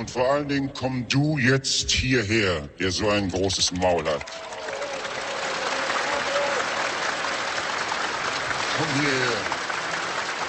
Und vor allen Dingen komm du jetzt hierher, der so ein großes Maul hat. Komm hierher.